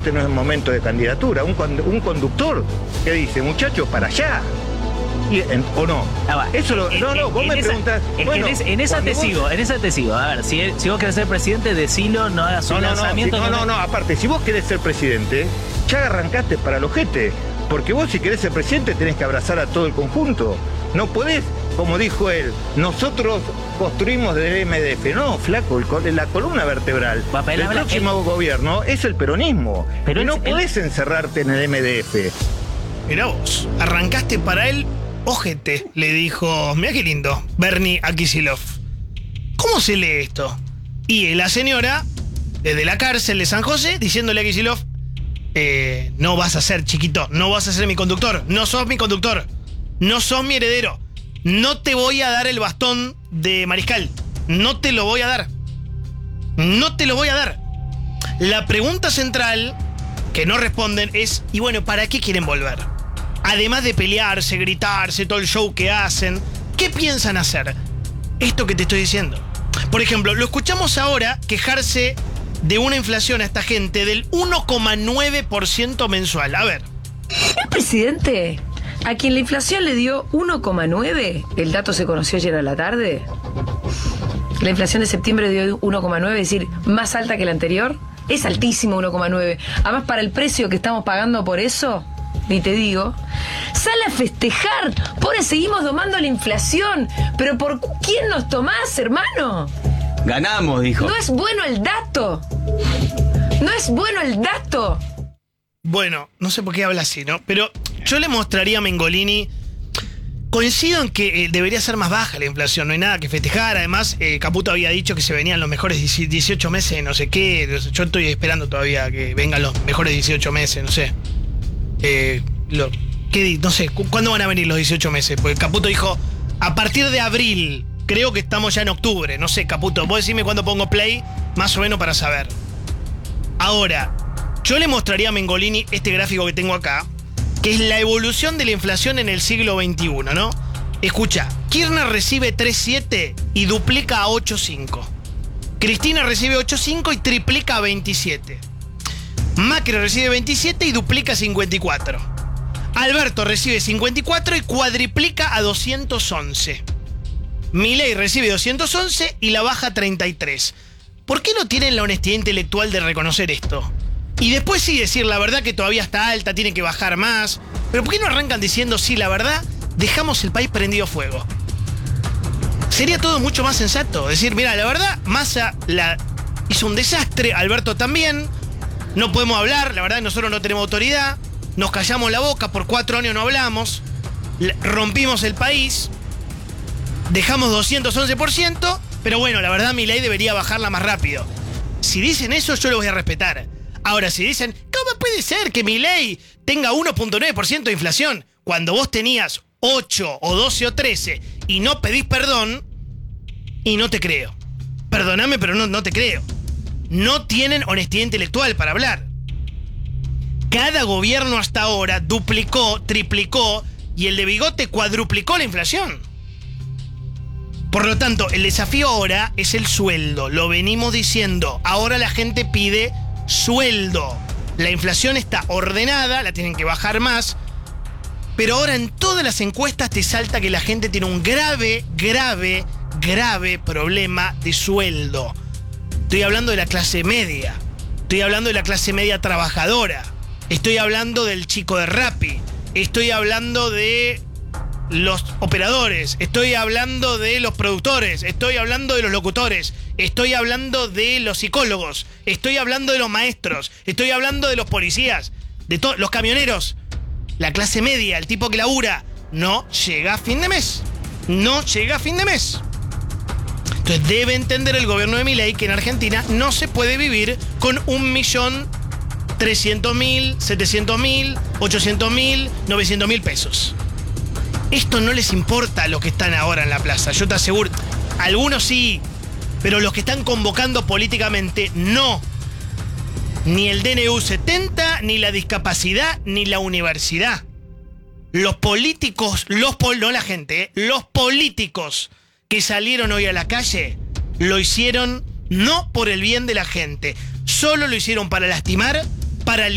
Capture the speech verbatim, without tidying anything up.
este no es momento de candidatura. Un, un conductor que dice, muchachos, para allá. Y, en, ¿O no? Ah, Eso lo, no, no, vos en me esa, preguntás. Bueno, en, esa, en esa te vos... sigo, en esa te sigo. A ver, si, si vos querés ser presidente, decilo, no hagas un no, no, lanzamiento. No, si, no, no, no, aparte, si vos querés ser presidente, ya arrancaste para el ojete. Porque vos, si querés ser presidente, tenés que abrazar a todo el conjunto. No podés, como dijo él, nosotros construimos del M D F. No, flaco, el, la columna vertebral del habla, próximo él... gobierno es el peronismo. Pero y no él, podés él... encerrarte en el M D F. Mirá vos, arrancaste para él, ojete, le dijo, mirá qué lindo, Bernie a Kicillof. ¿Cómo se lee esto? Y la señora, desde la cárcel de San José, diciéndole a Kicillof, eh, no vas a ser, chiquito, no vas a ser mi conductor, no sos mi conductor, no sos mi heredero, no te voy a dar el bastón de mariscal, no te lo voy a dar, no te lo voy a dar. La pregunta central que no responden es, y bueno, ¿para qué quieren volver? Además de pelearse, gritarse, todo el show que hacen, ¿qué piensan hacer? Esto que te estoy diciendo. Por ejemplo, lo escuchamos ahora quejarse de una inflación a esta gente del uno coma nueve por ciento mensual. A ver. El presidente, a quien la inflación le dio uno coma nueve, el dato se conoció ayer a la tarde. La inflación de septiembre dio uno coma nueve, es decir, más alta que la anterior. Es altísimo uno coma nueve. Además, para el precio que estamos pagando por eso, ni te digo, sale a festejar. Pone, seguimos domando la inflación. Pero ¿por quién nos tomás, hermano? Ganamos, dijo. No es bueno el dato. No es bueno el dato. Bueno, no sé por qué habla así, ¿no? Pero yo le mostraría a Mengolini. Coincido en que eh, debería ser más baja la inflación, no hay nada que festejar. Además, eh, Caputo había dicho que se venían los mejores dieciocho meses, no sé qué. Yo estoy esperando todavía que vengan los mejores dieciocho meses, no sé. Eh, lo, ¿qué, no sé, ¿cuándo van a venir los dieciocho meses? Porque Caputo dijo, a partir de abril, creo que estamos ya en octubre. No sé, Caputo, vos decime cuándo pongo play, más o menos para saber. Ahora, yo le mostraría a Mengolini este gráfico que tengo acá, que es la evolución de la inflación en el siglo veintiuno, ¿no? Escucha, Kirchner recibe tres coma siete y duplica a ocho coma cinco. Cristina recibe ocho coma cinco y triplica a veintisiete. Macri recibe veintisiete y duplica a cincuenta y cuatro. Alberto recibe cincuenta y cuatro y cuadriplica a doscientos once. Milei recibe doscientos once y la baja a treinta y tres. ¿Por qué no tienen la honestidad intelectual de reconocer esto? Y después sí decir la verdad que todavía está alta, tiene que bajar más. Pero ¿por qué no arrancan diciendo sí, la verdad, dejamos el país prendido fuego? Sería todo mucho más sensato. Decir, mira, la verdad, Massa la hizo un desastre, Alberto también. No podemos hablar, la verdad nosotros no tenemos autoridad. Nos callamos la boca, por cuatro años no hablamos. Rompimos el país. Dejamos doscientos once por ciento. Pero bueno, la verdad Milei debería bajarla más rápido. Si dicen eso, yo lo voy a respetar. Ahora, si dicen, ¿cómo puede ser que Milei tenga uno coma nueve por ciento de inflación cuando vos tenías ocho o doce o trece y no pedís perdón? Y no te creo. Perdóname, pero no, no te creo. No tienen honestidad intelectual para hablar. Cada gobierno hasta ahora duplicó, triplicó y el de Bigote cuadruplicó la inflación. Por lo tanto, el desafío ahora es el sueldo. Lo venimos diciendo. Ahora la gente pide sueldo. La inflación está ordenada, la tienen que bajar más. Pero ahora en todas las encuestas te salta que la gente tiene un grave, grave, grave problema de sueldo. Estoy hablando de la clase media. Estoy hablando de la clase media trabajadora. Estoy hablando del chico de Rappi. Estoy hablando de los operadores. Estoy hablando de los productores. Estoy hablando de los locutores. Estoy hablando de los psicólogos. Estoy hablando de los maestros. Estoy hablando de los policías. De todos los camioneros. La clase media, el tipo que labura, no llega a fin de mes. No llega a fin de mes. Entonces debe entender el gobierno de Milei que en Argentina no se puede vivir con un millón trescientos mil, setecientos mil, ochocientos mil, novecientos mil pesos. Esto no les importa a los que están ahora en la plaza, yo te aseguro. Algunos sí, pero los que están convocando políticamente no. Ni el D N U setenta, ni la discapacidad, ni la universidad. Los políticos, los pol- no la gente, eh, los políticos que salieron hoy a la calle, lo hicieron no por el bien de la gente, solo lo hicieron para lastimar, para